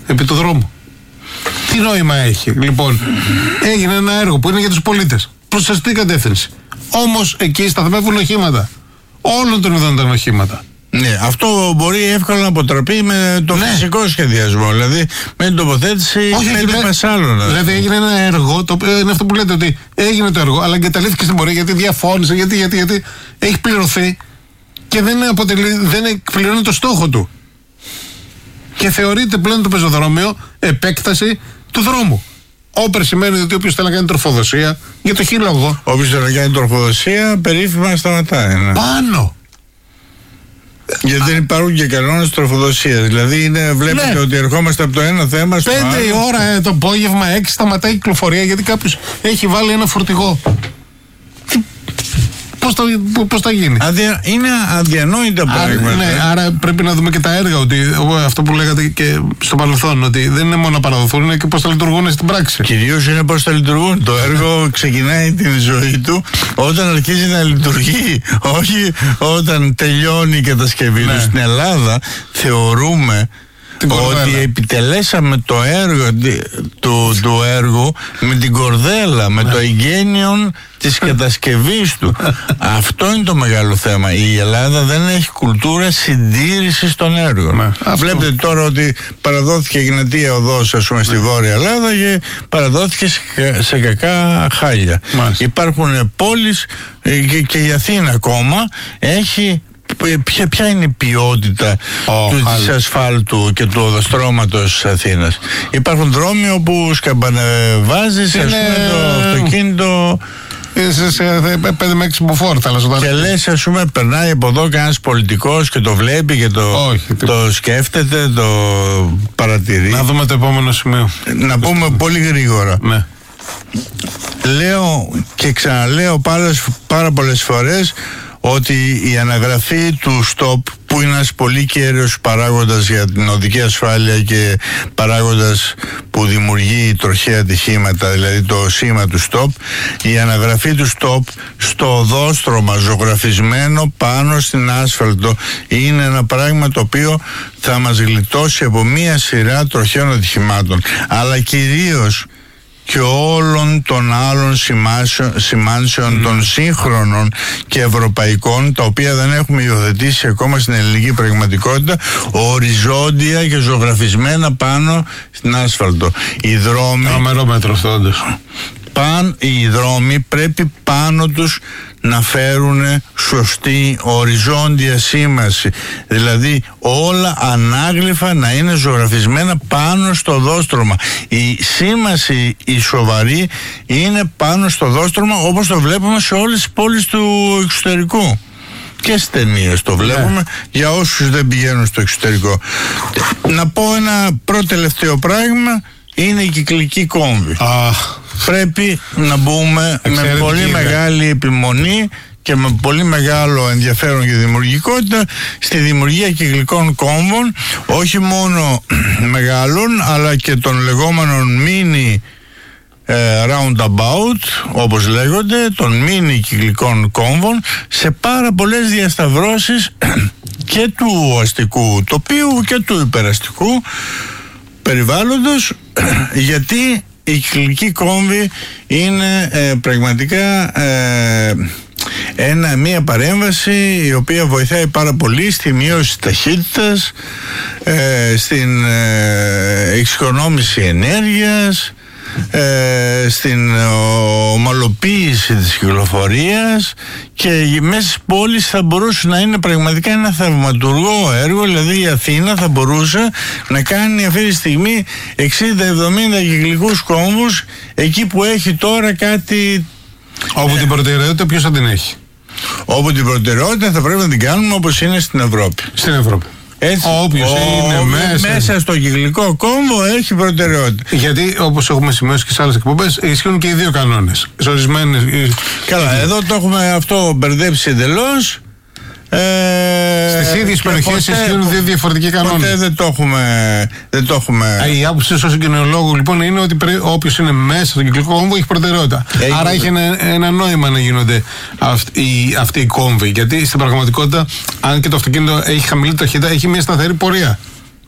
επί του δρόμου. Τι νόημα έχει? Λοιπόν, έγινε ένα έργο που είναι για τους πολίτες. Προς σωστή κατεύθυνση. Όμως εκεί σταθμεύουν οχήματα. Όλων των ειδών ήταν οχήματα. Ναι, αυτό μπορεί εύκολα να αποτραπεί με το φυσικό σχεδιασμό. Δηλαδή με την τοποθέτηση 5 πασάλων. Δηλαδή έγινε ένα έργο, το οποίο είναι αυτό που λέτε, ότι έγινε το έργο, αλλά εγκαταλείφθηκε στην πορεία γιατί διαφώνησε, γιατί έχει πληρωθεί και δεν εκπληρώνει το στόχο του. Και θεωρείται πλέον το πεζοδρόμιο επέκταση του δρόμου. Όπερ σημαίνει ότι όποιος θέλει να κάνει τροφοδοσία, για το χίλογο. Όποιος θέλει να κάνει τροφοδοσία, περίφημα σταματάει. Ναι. Πάνω! Γιατί δεν υπάρχουν και κανόνες τροφοδοσίας. Δηλαδή βλέπετε ότι ερχόμαστε από το ένα θέμα στο άλλο. 5 η ώρα το απόγευμα, 6 σταματάει η κυκλοφορία γιατί κάποιος έχει βάλει ένα φορτηγό. Πώς θα γίνει? Είναι αδιανόητα πράγματα. Ναι, άρα πρέπει να δούμε και τα έργα. Ότι, αυτό που λέγατε και στο παρελθόν, ότι δεν είναι μόνο να παραδοθούν, είναι και πώς θα λειτουργούν στην πράξη. Κυρίως είναι πώς θα λειτουργούν. Το έργο ξεκινάει την ζωή του όταν αρχίζει να λειτουργεί, όχι όταν τελειώνει η κατασκευή του. Στην Ελλάδα θεωρούμε ότι επιτελέσαμε το έργο του έργου με την κορδέλα, με το εγγένειον της κατασκευής του. Αυτό είναι το μεγάλο θέμα. Η Ελλάδα δεν έχει κουλτούρα συντήρησης των έργων. Βλέπετε τώρα ότι παραδόθηκε η Εγνατία Οδός, ας πούμε, στη Βόρεια Ελλάδα και παραδόθηκε σε κακά χάλια. Υπάρχουν πόλεις και η Αθήνα ακόμα έχει. Ποια είναι η ποιότητα της ασφάλτου και του οδοστρώματος της Αθήνας? Υπάρχουν δρόμοι όπου σκαμπανεβάζεις ας πούμε το αυτοκίνητο σε 5 με 6 μποφόρ. Και λες, ας πούμε, περνάει από εδώ κανένας πολιτικός και το βλέπει και το σκέφτεται, το παρατηρεί. Να δούμε το επόμενο σημείο. Να πούμε πολύ γρήγορα. Ναι. Λέω και ξαναλέω πάρα πολλές φορές ότι η αναγραφή του stop, που είναι ένας πολύ κέριος παράγοντας για την οδική ασφάλεια και παράγοντας που δημιουργεί τροχαία ατυχήματα, δηλαδή το σήμα του stop, η αναγραφή του stop στο οδόστρωμα ζωγραφισμένο πάνω στην άσφαλτο είναι ένα πράγμα το οποίο θα μας γλιτώσει από μία σειρά τροχαίων ατυχημάτων, αλλά κυρίως και όλων των άλλων σημάνσεων των σύγχρονων και ευρωπαϊκών, τα οποία δεν έχουμε υιοθετήσει ακόμα στην ελληνική πραγματικότητα, οριζόντια και ζωγραφισμένα πάνω στην άσφαλτο. Οι δρόμοι, οι δρόμοι πρέπει πάνω τους να φέρουν σωστή οριζόντια σήμαση, δηλαδή όλα ανάγλυφα να είναι ζωγραφισμένα πάνω στο δόστρωμα. Η σήμαση η σοβαρή είναι πάνω στο δόστρωμα, όπως το βλέπουμε σε όλες τις πόλεις του εξωτερικού. Και στις ταινίες το βλέπουμε, για όσους δεν πηγαίνουν στο εξωτερικό. Να πω ένα πρώτο τελευταίο πράγμα, είναι η κυκλική κόμβη. Πρέπει να μπούμε με πολύ μεγάλη επιμονή και με πολύ μεγάλο ενδιαφέρον και δημιουργικότητα στη δημιουργία κυκλικών κόμβων, όχι μόνο μεγάλων αλλά και των λεγόμενων mini roundabout, όπως λέγονται, των mini κυκλικών κόμβων σε πάρα πολλές διασταυρώσεις και του αστικού τοπίου και του υπεραστικού περιβάλλοντος, γιατί η κυκλική κόμβη είναι πραγματικά μια παρέμβαση η οποία βοηθάει πάρα πολύ στη μείωση της ταχύτητας, στην εξοικονόμηση ενέργειας, στην ομαλοποίηση της κυκλοφορίας, και μέσα στις πόλεις θα μπορούσε να είναι πραγματικά ένα θαυματουργό έργο. Δηλαδή η Αθήνα θα μπορούσε να κάνει αυτή τη στιγμή 60-70 κυκλικούς κόμβους εκεί που έχει τώρα κάτι. Όπου την προτεραιότητα ποιος θα την έχει? Όπου την προτεραιότητα θα πρέπει να την κάνουμε όπως είναι στην Ευρώπη. Στην Ευρώπη. Έτσι, όποιος είναι μέσα στο κυκλικό κόμβο έχει προτεραιότητα. Γιατί όπως έχουμε σημειώσει και σε άλλες εκπομπές, ισχύουν και οι δύο κανόνες. Καλά, εδώ το έχουμε αυτό μπερδέψει εντελώς. Στις ίδιες περιοχές ισχύουν δύο διαφορετικοί κανόνες. Ποτέ δεν το έχουμε. Η άποψη του κοινωνιολόγου λοιπόν είναι ότι όποιος είναι μέσα στο κυκλικό κόμβο έχει προτεραιότητα. Άρα έχει ένα νόημα να γίνονται αυτοί οι κόμβοι. Γιατί στην πραγματικότητα, αν και το αυτοκίνητο έχει χαμηλή ταχύτητα, έχει μια σταθερή πορεία.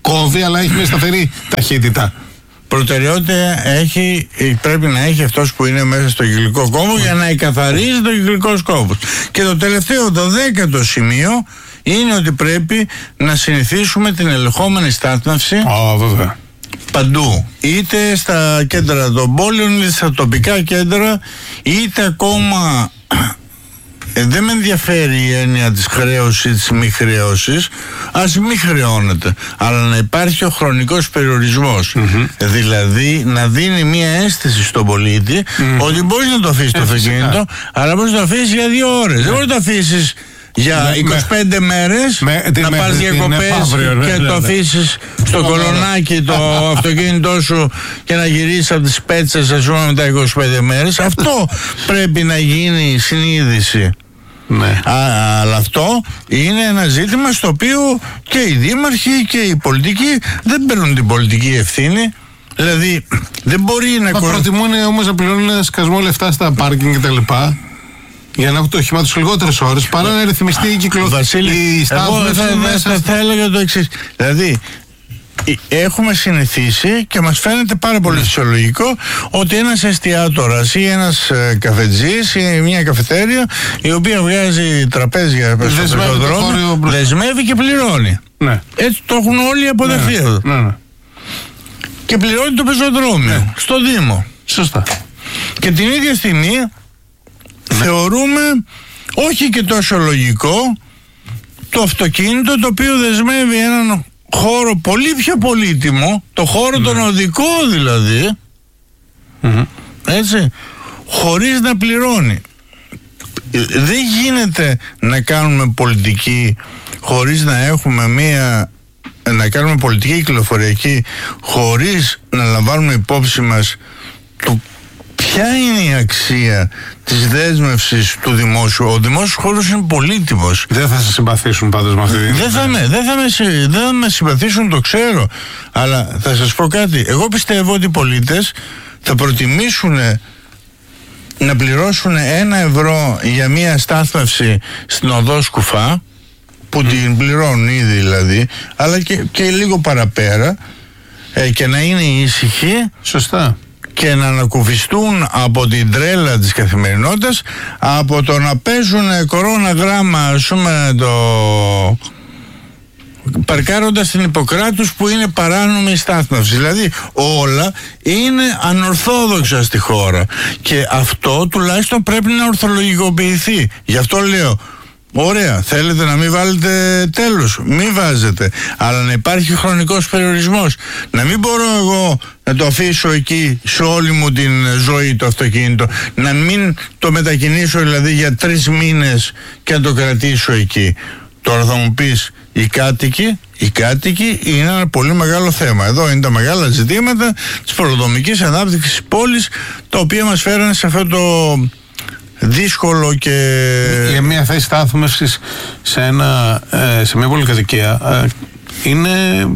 κόβει, αλλά έχει μια σταθερή ταχύτητα. Προτεραιότητα πρέπει να έχει αυτός που είναι μέσα στο κυκλικό κόμβο για να εκαθαρίζει το κυκλικό κόμβο. Και το τελευταίο, το 10ο σημείο, είναι ότι πρέπει να συνηθίσουμε την ελεγχόμενη στάθμευση. Βέβαια. Παντού. Είτε στα κέντρα των πόλεων, είτε στα τοπικά κέντρα, είτε ακόμα. Δεν με ενδιαφέρει η έννοια της χρέωσης ή της μη χρέωσης. Ας μη χρεώνεται, αλλά να υπάρχει ο χρονικός περιορισμός. Δηλαδή να δίνει μια αίσθηση στον πολίτη ότι μπορείς να το αφήσεις το αυτοκίνητο, αλλά μπορείς να το αφήσεις για 2 ώρες. Δεν μπορείς να το αφήσεις για 25 μέρες, να πας διακοπές και το αφήσεις στο κολονάκι το αυτοκίνητό σου και να γυρίσεις από τις Πέτσες, ας πούμε, μετά 25 μέρες. Αυτό πρέπει να γίνει συνείδηση. Ναι. Αλλά αυτό είναι ένα ζήτημα στο οποίο και οι δήμαρχοι και οι πολιτικοί δεν παίρνουν την πολιτική ευθύνη. Δηλαδή δεν μπορεί να προτιμούν όμως να πληρώνουν ένα σκασμό λεφτά στα πάρκινγκ και τα λοιπά, για να έχουν το όχημά τους λιγότερες ώρες, παρά να ρυθμιστεί η κυκλοφορία. Βασίλη, εγώ θα έλεγα το εξής. Δηλαδή έχουμε συνηθίσει και μας φαίνεται πάρα πολύ φυσιολογικό ότι ένας εστιατόρας ή ένας καφετζής ή μια καφετέρια η οποία βγάζει τραπέζια στο πεζοδρόμιο, δεσμεύει και πληρώνει. Ναι. Έτσι το έχουν όλοι αποδεχθεί εδώ. Ναι. Και πληρώνει το πεζοδρόμιο στο Δήμο. Σωστά. Και την ίδια στιγμή θεωρούμε όχι και τόσο λογικό το αυτοκίνητο το οποίο δεσμεύει έναν χώρο πολύ πιο πολύτιμο, το χώρο τον οδικό δηλαδή, έτσι, χωρίς να πληρώνει. Δεν γίνεται να κάνουμε πολιτική χωρίς να έχουμε να κάνουμε πολιτική κυκλοφοριακή χωρίς να λαμβάνουμε υπόψη μας ποια είναι η αξία της δέσμευσης του δημόσιου. Ο δημόσιος χώρος είναι πολύτιμος. Δεν θα σε συμπαθήσουν πάντως με αυτή την ιδέα. Δεν θα με συμπαθήσουν, το ξέρω. Αλλά θα σας πω κάτι. Εγώ πιστεύω ότι οι πολίτες θα προτιμήσουν να πληρώσουν 1 ευρώ για μια στάθμευση στην οδό Σκουφά, που την πληρώνουν ήδη δηλαδή, αλλά και λίγο παραπέρα, και να είναι ήσυχοι. Σωστά. Και να ανακουφιστούν από την τρέλα της καθημερινότητας, από το να παίζουν κορώνα γράμμα, ας πούμε, παρκάροντας την Ιπποκράτους που είναι παράνομη στάθμευση. Δηλαδή όλα είναι ανορθόδοξα στη χώρα και αυτό τουλάχιστον πρέπει να ορθολογικοποιηθεί. Γι' αυτό λέω, ωραία, θέλετε να μην βάλετε τέλος, μην βάζετε, αλλά να υπάρχει χρονικός περιορισμός. Να μην μπορώ εγώ να το αφήσω εκεί σε όλη μου την ζωή το αυτοκίνητο, να μην το μετακινήσω δηλαδή για 3 μήνες και να το κρατήσω εκεί. Τώρα θα μου πεις, οι κάτοικοι είναι ένα πολύ μεγάλο θέμα. Εδώ είναι τα μεγάλα ζητήματα της προδομικής ανάπτυξης της πόλης, τα οποία μας φέρανε σε αυτό το δύσκολο και... Για μια θέση στάθμευσης σε μια πολυκατοικία είναι...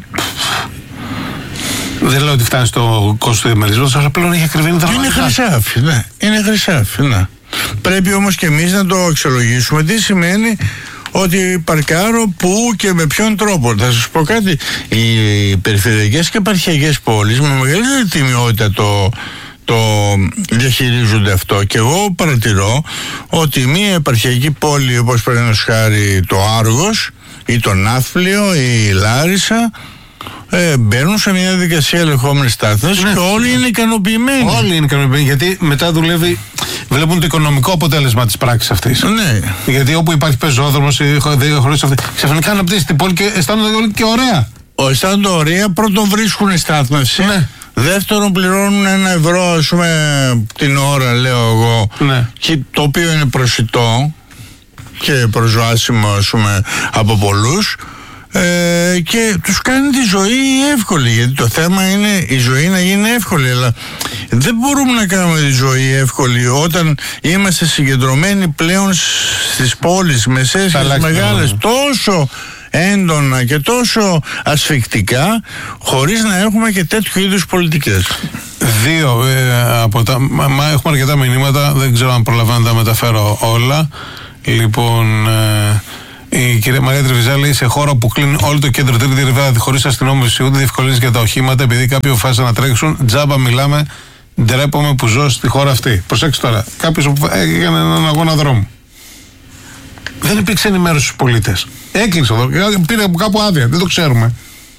Δεν λέω ότι φτάνει στο κόστος του διαμερίσματος, αλλά πλέον έχει ακριβήνει τα Είναι χρυσάφι, ναι. Είναι χρυσάφι, ναι. Πρέπει όμως και εμείς να το αξιολογήσουμε τι σημαίνει ότι παρκάρω πού και με ποιον τρόπο. Θα σας πω κάτι, οι περιφερειακές και επαρχιακές πόλεις με μεγαλύτερη τιμιότητα το διαχειρίζονται αυτό, και εγώ παρατηρώ ότι μια επαρχιακή πόλη όπως παραδείγματος χάρη το Άργος ή το Ναύπλιο ή η Λάρισα μπαίνουν σε μια διαδικασία ελεγχόμενης στάθμευσης και όλοι είναι ικανοποιημένοι. Όλοι είναι ικανοποιημένοι, γιατί μετά βλέπουν το οικονομικό αποτέλεσμα της πράξης αυτής. Ναι. Γιατί όπου υπάρχει πεζόδρομος ή χωρίς αυτή, ξαφνικά αναπτύσσει την πόλη και αισθάνονται όλοι και ωραία. Αισθάνονται ωραία, πρώτον βρίσκουν στάθμευση. Ναι. Δεύτερον, πληρώνουν 1 ευρώ, ας πούμε, την ώρα, λέω εγώ, ναι. Και το οποίο είναι προσιτό και προσβάσιμο, ας πούμε, από πολλούς, και τους κάνει τη ζωή εύκολη, γιατί το θέμα είναι η ζωή να γίνει εύκολη, αλλά δεν μπορούμε να κάνουμε τη ζωή εύκολη όταν είμαστε συγκεντρωμένοι πλέον στις πόλεις, μεσαίες και μεγάλες, τόσο έντονα και τόσο ασφικτικά, χωρίς να έχουμε και τέτοιου είδους πολιτικές. 2 από τα... έχουμε αρκετά μηνύματα, δεν ξέρω αν προλαβαίνω να τα μεταφέρω όλα. Λοιπόν, Η κυρία Μαρία Τρεβιζάλη, σε χώρα που κλείνει όλο το κέντρο τρίτη ρηβάδα χωρίς αστυνόμευση ούτε διευκολύνσεις για τα οχήματα, επειδή κάποιοι αποφάσισαν να τρέξουν, τζάμπα μιλάμε, ντρέπομαι που ζω στη χώρα αυτή. Προσέξτε τώρα, κάποιος έκανε έναν αγώνα δρόμου. Δεν υπήρξε ενημέρωση στους πολίτες. Έκλεισε εδώ, πήρε από κάπου άδεια, δεν το ξέρουμε.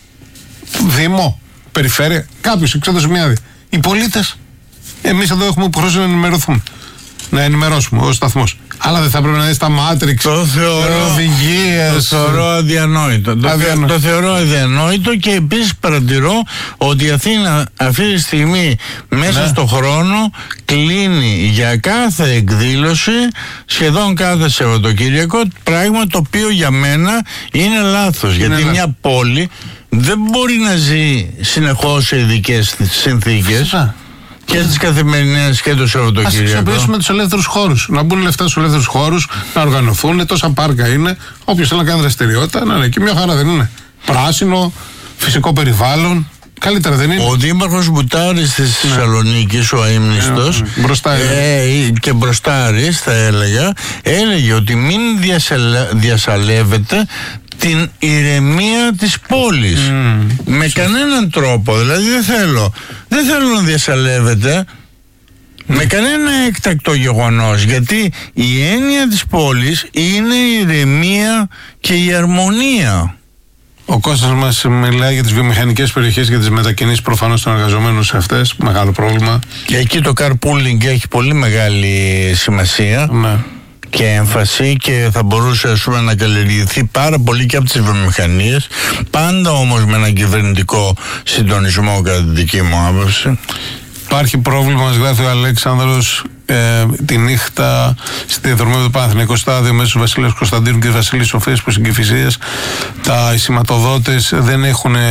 Δήμο, περιφέρεια, κάποιος εξέδωσε μια άδεια. Οι πολίτες, εμείς εδώ έχουμε υποχρέωση να ενημερωθούμε. Να ενημερώσουμε ως σταθμός. Αλλά δεν θα πρέπει να είναι στα μάτριξ, οδηγίες. Το θεωρώ αδιανόητο. Το θεωρώ αδιανόητο και επίσης παρατηρώ ότι η Αθήνα αυτή τη στιγμή μέσα στο χρόνο κλείνει για κάθε εκδήλωση, σχεδόν κάθε Σαββατοκύριακο, πράγμα το οποίο για μένα είναι λάθος. Γιατί μια πόλη δεν μπορεί να ζει συνεχώς σε ειδικές συνθήκες. Και στις καθημερινές και το Σαββατοκύριακο. Ας χρησιμοποιήσουμε τους ελεύθερους χώρους. Να μπουν λεφτά στους ελεύθερους χώρους, να οργανωθούν. Τόσα πάρκα είναι. Όποιος θέλει να κάνει δραστηριότητα, να είναι εκεί. Μια χαρά δεν είναι. Πράσινο, φυσικό περιβάλλον. Καλύτερα δεν είναι. Ο Δήμαρχος Μπουτάρης της Θεσσαλονίκης, ο αείμνηστος, και μπροστάρης θα έλεγε ότι μην διασαλεύεται την ηρεμία της πόλης με κανέναν τρόπο. Δηλαδή δεν θέλω να διασαλεύεται με κανένα έκτακτο γεγονός, γιατί η έννοια της πόλης είναι η ηρεμία και η αρμονία. Ο Κώστας μας μιλάει για τις βιομηχανικές περιοχές και τις μετακινήσεις προφανώς των εργαζομένων σε αυτές. Μεγάλο πρόβλημα. Και εκεί το carpooling έχει πολύ μεγάλη σημασία. Ναι. Και έμφαση, και θα μπορούσε να καλλιεργηθεί πάρα πολύ και από τις βιομηχανίες, πάντα όμως με έναν κυβερνητικό συντονισμό, κατά τη δική μου άποψη. Υπάρχει πρόβλημα, μας γράφει ο Αλέξανδρος, τη νύχτα στη διαδρομή του Παναθηναϊκού στάδιο μέσω Βασιλείας Κωνσταντίνου και Βασιλής Σοφίας προς Συγκηφισίας. Οι σηματοδότες δεν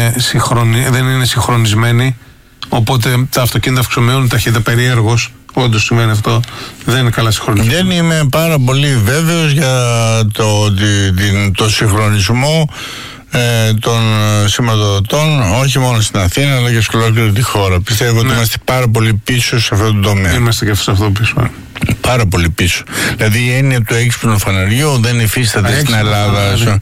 είναι συγχρονισμένοι, οπότε τα αυτοκίνητα αυξομειώνουν ταχύτητα περιέργως. Όντως σημαίνει αυτό, δεν είναι καλά συγχρονισμένο. Δεν είμαι πάρα πολύ βέβαιος για το συγχρονισμό των σηματοδοτών, όχι μόνο στην Αθήνα αλλά και σε ολόκληρη τη χώρα. Πιστεύω ότι είμαστε πάρα πολύ πίσω σε αυτό το τομέα. Είμαστε και σε αυτό πίσω. Πάρα πολύ πίσω. Δηλαδή η έννοια του έξυπνου φαναριού δεν υφίσταται στην Ελλάδα.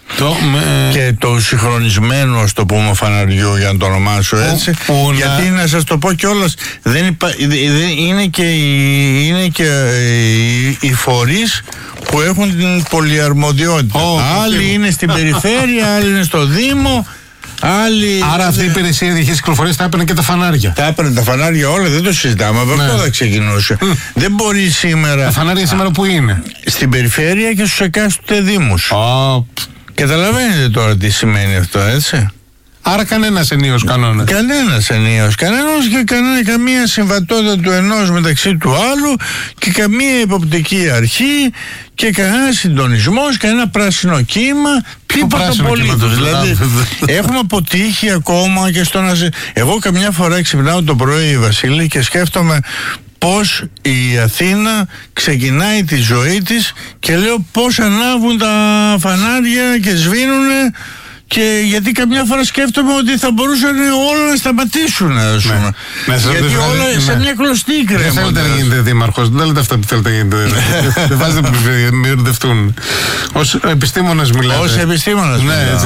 Και το συγχρονισμένο, ας το πούμε, φαναριού, για να το ονομάσω έτσι, γιατί να σας το πω κιόλας, είναι και οι φορείς που έχουν την πολυαρμοδιότητα. Άλλοι είναι στην περιφέρεια, άλλοι είναι στο Δήμο, άλλοι... Άρα αυτή η υπηρεσία διαχείρισης κυκλοφορίας θα έπαιρνε και τα φανάρια. Θα έπαιρνε τα φανάρια όλα, δεν το συζητάμε. Από αυτό θα ξεκινούσε. Δεν μπορεί σήμερα... Τα φανάρια σήμερα που είναι? Στην περιφέρεια και στους εκάστοτε δήμους. Καταλαβαίνετε τώρα τι σημαίνει αυτό, έτσι. Άρα κανένας ενίος κανόνας. Κανένας και καμία συμβατότητα του ενός μεταξύ του άλλου και καμία υποπτική αρχή και κανένα συντονισμός, κανένα πράσινο κύμα, τίποτα απολύτως. Δηλαδή έχουμε αποτύχει ακόμα και στο να... Εγώ καμιά φορά ξυπνάω το πρωί, Βασίλη, και σκέφτομαι πώς η Αθήνα ξεκινάει τη ζωή της και λέω πώς ανάβουν τα φανάρια και σβήνουνε, και γιατί καμιά φορά σκέφτομαι ότι θα μπορούσαν όλα να σταματήσουν, ας πούμε. Γιατί όλα σε μια κλωστή κρέμονται. Δεν θέλετε να γίνετε δήμαρχος, δεν λέτε αυτά που θέλετε να γίνετε. Δεν βάζετε που μειονδευτούν. Ως επιστήμονας μιλάτε. Ως επιστήμονας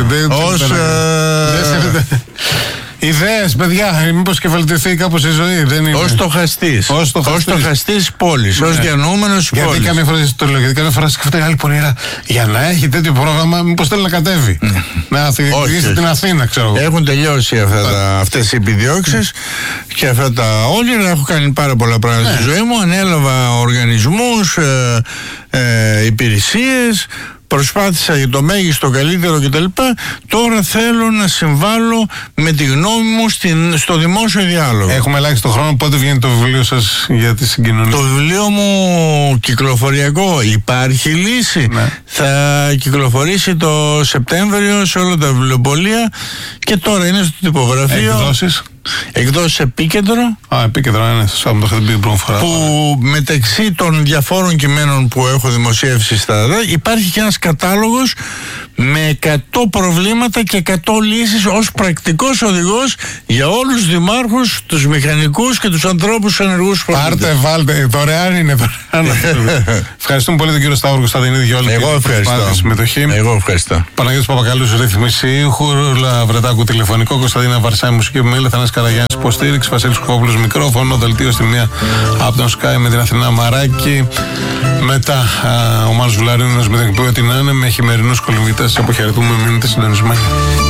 ιδέες, παιδιά, μήπως και βελτιωθεί κάπως η ζωή, δεν είναι. Ως στοχαστής πόλης, ως διανοούμενος πόλης. Γιατί καμιά φορά σκέφτεται άλλη πονηρά, για να έχει τέτοιο πρόγραμμα, μήπως θέλει να κατέβει. Να διεκδικήσει την Αθήνα, ξέρω εγώ. Έχουν τελειώσει αυτές οι επιδιώξεις και αυτά τα όνειρα. Έχω κάνει πάρα πολλά πράγματα στη ζωή μου. Ανέλαβα οργανισμούς, υπηρεσίες. Προσπάθησα για το μέγιστο καλύτερο κτλ. Τώρα θέλω να συμβάλλω με τη γνώμη μου στο δημόσιο διάλογο. Έχουμε ελάχιστο χρόνο. Πότε βγαίνει το βιβλίο σας για τη συγκοινωνία? Το βιβλίο μου κυκλοφοριακό, υπάρχει λύση. Θα κυκλοφορήσει το Σεπτέμβριο σε όλα τα βιβλιοπωλεία και τώρα είναι στο τυπογραφείο. Εκδόσεις Επίκεντρο. Επίκεντρο, ναι, σωστά, μου το είχατε πει την πρώτη φορά. Που μεταξύ των διαφόρων κειμένων που έχω δημοσιεύσει υπάρχει και ένας κατάλογος με 100 προβλήματα και 100 λύσεις ως πρακτικός οδηγός για όλους τους δημάρχους, τους μηχανικούς και τους ανθρώπους ενεργούς. Πάρτε, βάλτε, δωρεάν είναι. Ευχαριστούμε πολύ τον κύριο Σταύρο Κωνσταντινίδη για όλη τη συμμετοχή. Εγώ ευχαριστώ. Παναγιώτης Παπακαλούς, ρύθμιση ήχου, Ρούλα Βρετάκου τηλεφωνικό, Κωνσταντίνα Βαρσάη μουσική επιμέλεια, Θανάσης Καραγιάννης υποστήριξη, Βασίλης Κουκόπουλος μικρόφωνο, δελτίο στη μία από τον Sky με την Αθηνά Μαράκη. Μετά ο Μάνος Βουλαρίνος με την εκπομπή Ό,τι να είναι, με χειμερινούς κολυμβητές. Αποχαιρετούμε, μείνετε συντονισμένοι.